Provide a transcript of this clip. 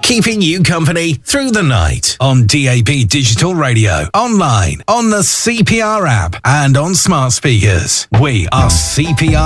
keeping you company through the night on DAB Digital Radio, online, on the CPR app, and on smart speakers. We are CPR